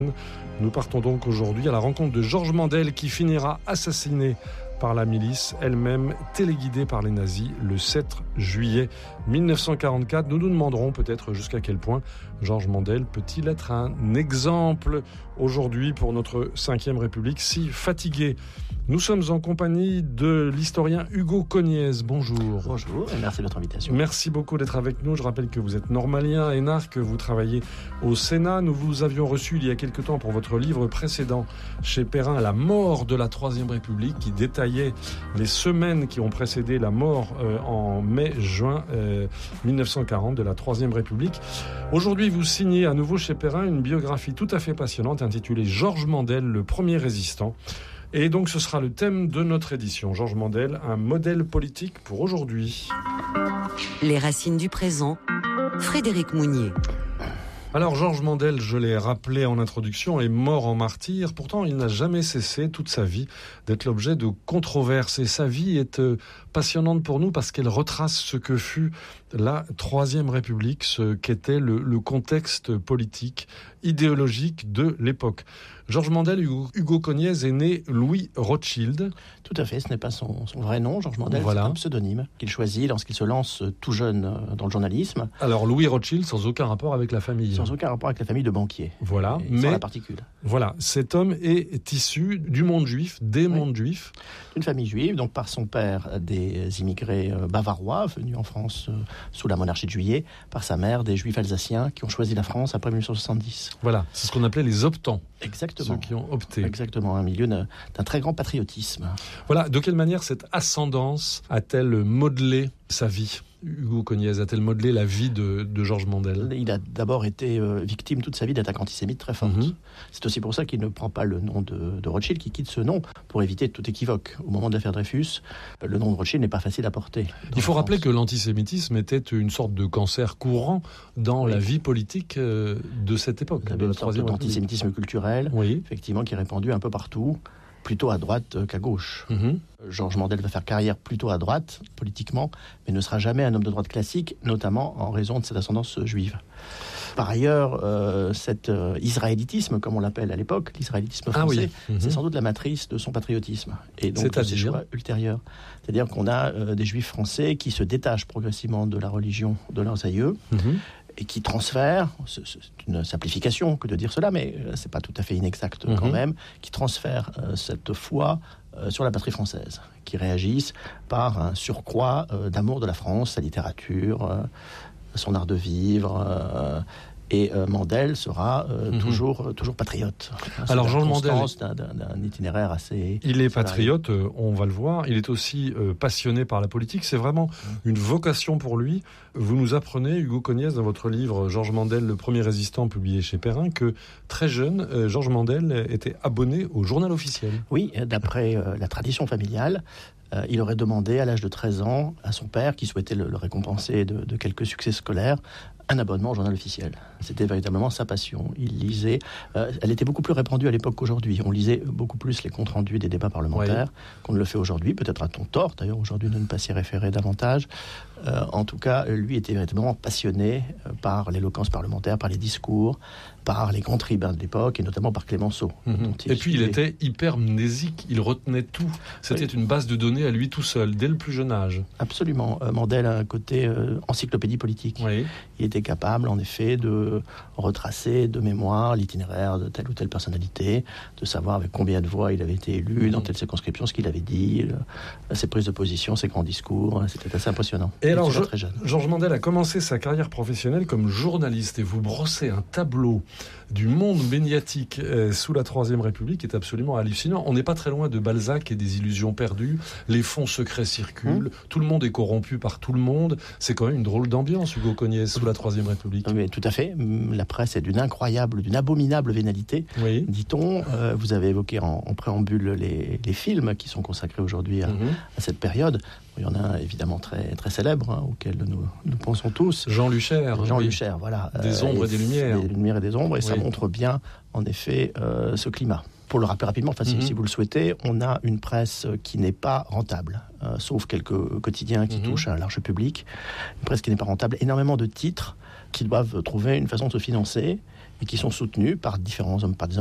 Nous partons donc aujourd'hui à la rencontre de Georges Mandel qui finira assassiné par la milice, elle-même téléguidée par les nazis, le 7 juillet 1944. Nous nous demanderons peut-être jusqu'à quel point Georges Mandel peut-il être un exemple aujourd'hui pour notre 5e République si fatiguée. Nous sommes en compagnie de l'historien Hugo Cognez. Bonjour. Bonjour et merci de votre invitation. Merci beaucoup d'être avec nous. Je rappelle que vous êtes normalien, énarque, vous travaillez au Sénat. Nous vous avions reçu il y a quelque temps pour votre livre précédent chez Perrin, La mort de la 3e République, qui détaillait les semaines qui ont précédé la mort en mai-juin 1940 de la 3e République. Aujourd'hui, vous signez à nouveau chez Perrin une biographie tout à fait passionnante intitulée Georges Mandel, le premier résistant. Et donc ce sera le thème de notre édition. Georges Mandel, un modèle politique pour aujourd'hui. Les racines du présent, Frédéric Mounier. Alors Georges Mandel, je l'ai rappelé en introduction, est mort en martyr. Pourtant, il n'a jamais cessé toute sa vie d'être l'objet de controverses. Et sa vie est passionnante pour nous parce qu'elle retrace ce que fut la 3e République, ce qu'était le contexte politique, idéologique de l'époque. Georges Mandel, Hugo Cognez, est né Louis Rothschild. Tout à fait, ce n'est pas son vrai nom, Georges Mandel, voilà. C'est un pseudonyme qu'il choisit lorsqu'il se lance tout jeune dans le journalisme. Alors Louis Rothschild, sans aucun rapport avec la famille. Sans aucun rapport avec la famille de banquiers. Voilà, mais sans la particule. Voilà, cet homme est issu du monde juif, des mondes juifs. Une famille juive, donc par son père des immigrés bavarois venus en France sous la monarchie de Juillet, par sa mère des juifs alsaciens qui ont choisi la France après 1970. Voilà, c'est ce qu'on appelait les optants. Exactement. Ceux qui ont opté. Exactement, un milieu d'un très grand patriotisme. Voilà, de quelle manière cette ascendance a-t-elle modelé sa vie ? Hugo Cognez, a-t-elle modelé la vie de Georges Mandel ? Il a d'abord été victime toute sa vie d'attaques antisémites très fortes. C'est aussi pour ça qu'il ne prend pas le nom de Rothschild, qu'il quitte ce nom pour éviter tout équivoque. Au moment de l'affaire Dreyfus, le nom de Rothschild n'est pas facile à porter. Il faut rappeler que l'antisémitisme était une sorte de cancer courant dans la vie politique de cette époque. Il y avait une sorte d'antisémitisme culturel, effectivement, qui est répandu un peu partout, plutôt à droite qu'à gauche. Georges Mandel va faire carrière plutôt à droite, politiquement, mais ne sera jamais un homme de droite classique, notamment en raison de cette ascendance juive. Par ailleurs, cet israélitisme, comme on l'appelle à l'époque, l'israélitisme français, c'est sans doute la matrice de son patriotisme. Et donc de ses choix ultérieurs. C'est-à-dire qu'on a des juifs français qui se détachent progressivement de la religion de leurs aïeux, et qui transfèrent, c'est une simplification que de dire cela, mais c'est pas tout à fait inexact quand même, qui transfèrent cette foi sur la patrie française, qui réagissent par un surcroît d'amour de la France, sa littérature, son art de vivre. Et Mandel sera toujours patriote. Alors Georges Mandel, d'un itinéraire assez... Il est patriote, on va le voir. Il est aussi passionné par la politique. C'est vraiment une vocation pour lui. Vous nous apprenez, Hugo Cognez, dans votre livre Georges Mandel, le premier résistant, publié chez Perrin, que très jeune, Georges Mandel était abonné au Journal officiel. Oui, d'après la tradition familiale, il aurait demandé à l'âge de 13 ans à son père, qui souhaitait le récompenser de quelques succès scolaires, un abonnement au Journal officiel. C'était véritablement sa passion. Il lisait... elle était beaucoup plus répandue à l'époque qu'aujourd'hui. On lisait beaucoup plus les comptes rendus des débats parlementaires qu'on ne le fait aujourd'hui. Peut-être a-t-on tort, d'ailleurs, aujourd'hui, de ne pas s'y référer davantage. En tout cas, lui était véritablement passionné par l'éloquence parlementaire, par les discours, par les grands tribuns de l'époque, et notamment par Clémenceau. Et puis, il était hypermnésique. Il retenait tout. C'était une base de données à lui tout seul, dès le plus jeune âge. Absolument. Mandel a un côté encyclopédie politique. Il était capable, en effet, de retracer de mémoire l'itinéraire de telle ou telle personnalité, de savoir avec combien de voix il avait été élu, dans telle circonscription, ce qu'il avait dit, ses prises de position, ses grands discours. C'était assez impressionnant. Et alors, Georges Mandel a commencé sa carrière professionnelle comme journaliste, et vous brossez un tableau du monde médiatique sous la 3e République est absolument hallucinant. On n'est pas très loin de Balzac et des illusions perdues. Les fonds secrets circulent. Tout le monde est corrompu par tout le monde. C'est quand même une drôle d'ambiance, Hugo Cognez, sous la 3e République. Oui, tout à fait. La presse est d'une abominable vénalité, dit-on. Vous avez évoqué en préambule les films qui sont consacrés aujourd'hui à cette période. Il y en a évidemment très, très célèbres, auxquels nous pensons tous. Jean Luchaire, voilà. Des ombres et des lumières. Des lumières et des ombres, et ça montre bien, en effet, ce climat. Pour le rappeler rapidement, si vous le souhaitez, on a une presse qui n'est pas rentable, sauf quelques quotidiens qui touchent à un large public. Une presse qui n'est pas rentable, énormément de titres qui doivent trouver une façon de se financer, mais qui sont soutenus par différents hommes, par des hommes